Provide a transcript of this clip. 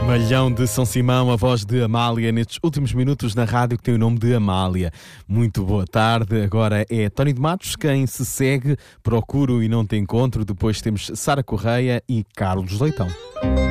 Malhão de São Simão, a voz de Amália, nestes últimos minutos na rádio que tem o nome de Amália. Muito boa tarde, agora é Tony de Matos quem se segue, procuro e não te encontro, depois temos Sara Correia e Carlos Leitão.